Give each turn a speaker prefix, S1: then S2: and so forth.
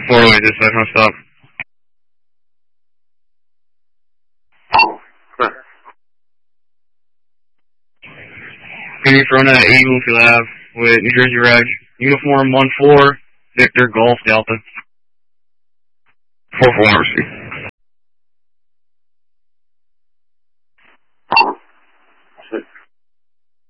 S1: 408, this side, no stop. Penny front at 80 Bloomfield Ave with New Jersey Reg. Uniform 1-4, Victor Golf Delta. 4-4,